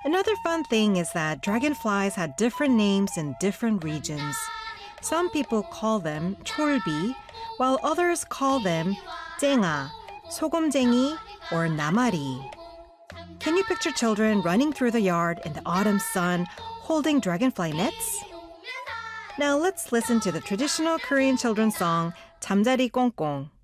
Another fun thing is that dragonflies had different names in different regions. Some people call them cholbi, while others call them 쨍아, 소금쟁이, or 나마리. Can you picture children running through the yard in the autumn sun holding dragonfly nets? Now let's listen to the traditional Korean children's song 잠자리 꽁꽁.